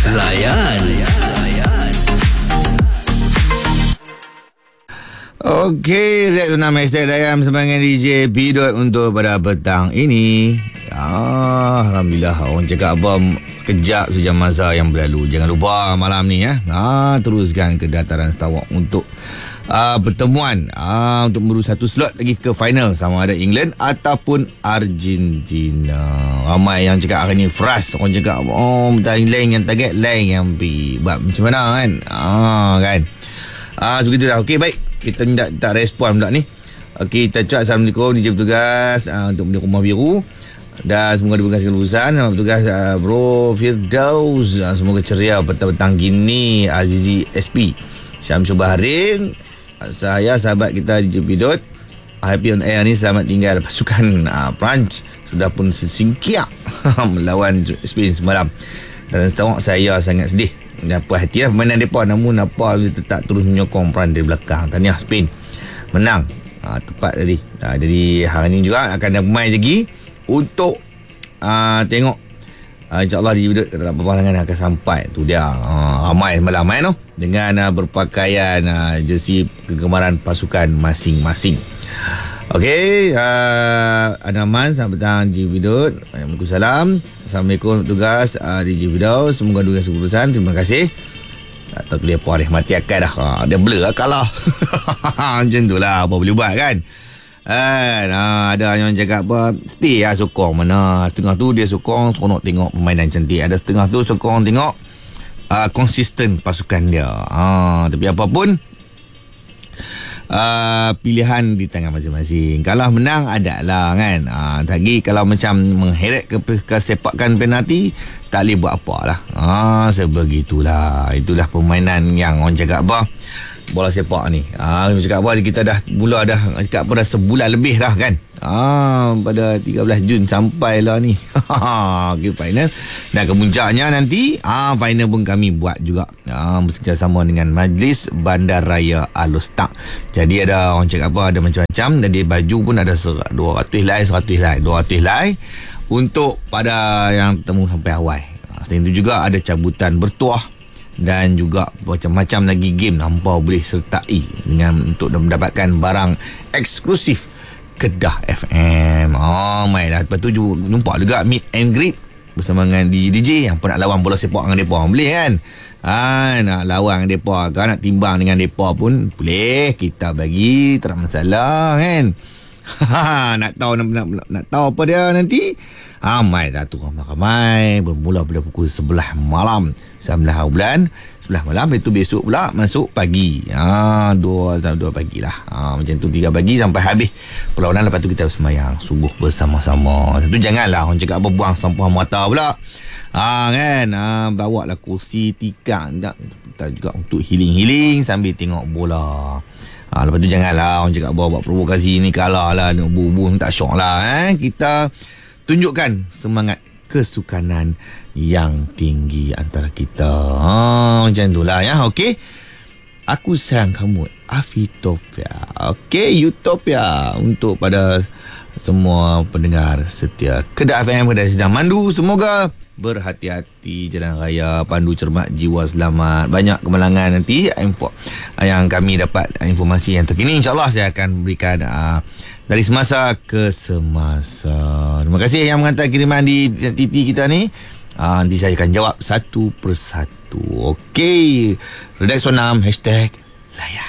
Layan. Okey, Red Tunam Hashtag Layan bersama dengan DJ Bidot untuk pada petang ini. Alhamdulillah, orang cakap apa, sekejap saja masa yang berlalu. Jangan lupa malam ni teruskan ke dataran Sarawak untuk pertemuan untuk memburu satu slot lagi ke final sama ada England ataupun Argentina. Ramai yang cakap hari ni frust. Orang cakap lain yang target, lain yang pergi. Buat macam mana kan? Kan? Sebegitu dah. Okey, baik. Kita minta tak respon pula ni. Okey, kita cakap Assalamualaikum DJ Petugas untuk benda Rumah Biru. Dan semoga diberkati urusan petugas Bro Firdaus. Semoga ceria petang-petang gini. Azizi SP Syamsul Bahrain. Saya sahabat kita DJ Bidot, Happy on Air ni selamat tinggal. Pasukan Perancis sudah pun sesingkiak melawan Spain semalam. Dan setengah saya sangat sedih. Apa hati lah permainan mereka, namun apa tetap terus menyokong peran dari belakang. Tahniah Spain menang tepat tadi. Jadi hari ni juga akan ada pemain lagi untuk tengok. InsyaAllah di video peperangan akan sampai. Tu dia ramai semalam dengan berpakaian jersey kegemaran pasukan masing-masing. Okey, Anaman, selamat petang DJ Bidot. Waalaikumsalam. Assalamualaikum tugas DJ Bidot. Semoga tugas urusan. Terima kasih. Tak tahu dia apa dah mati akal dah. Dia blur lah kalah. Macam tu lah, apa boleh buat kan? Ada yang cakap apa, stay lah sokong mana. Setengah tu dia sokong seronok tengok permainan cantik. Ada setengah tu sokong tengok konsisten pasukan dia. Tapi apapun, pilihan di tangan masing-masing. Kalau menang ada lah kan. Lagi kalau macam mengheret ke sepakan penalti, tak boleh buat apa lah. Sebegitulah. Itulah permainan yang orang cakap apa, bola sepak ni. Cakap apa, kita dah mula dah cakap apa, dah sebulan lebih dah kan. Pada 13 Jun sampailah ni. Okay, final. Dan kemuncaknya nanti final pun kami buat juga bekerjasama dengan Majlis Bandaraya Alostak. Jadi ada orang cakap apa, ada macam-macam. Jadi baju pun ada 200 helai untuk pada yang temu sampai awal. Selain itu juga ada cabutan bertuah dan juga macam-macam lagi game hampa boleh sertai dengan untuk mendapatkan barang eksklusif Kedah FM. Mainlah. Lepas tu nampak juga meet and greet bersama dengan DJ yang pun nak lawan bola sepak dengan mereka boleh kan. Nak lawan dengan mereka kan, nak timbang dengan mereka pun boleh. Kita bagi, tak ada masalah kan. Nak tahu apa dia nanti, mai dah tu ramai bermula pada pukul 11 malam 11 malam. Itu besok pula masuk pagi 2 pagi lah. Macam tu 3 pagi sampai habis perlawanan. Lepas tu kita sembahyang subuh bersama-sama. Tentu janganlah orang cakap apa buang sampah mata pula kan. Bawa lah kursi tikar kita juga untuk healing sambil tengok bola. Lepas tu janganlah orang cakap buat provokasi ni, kalah lah, bu tak syok lah. Kita tunjukkan semangat kesukanan yang tinggi antara kita. Macam tu lah ya. Okey, aku sayang kamu, Afitopia. Okey, Utopia untuk pada semua pendengar setia Kedah FM, Kedah Sidang Mandu. Semoga berhati-hati jalan raya, pandu cermat, jiwa selamat. Banyak kemalangan nanti. Info yang kami dapat informasi yang terkini, InsyaAllah saya akan berikan dari semasa ke semasa. Terima kasih yang menghantar kiriman di TT kita ni. Nanti saya akan jawab satu persatu. Okey, Redaksi 6 #Layan.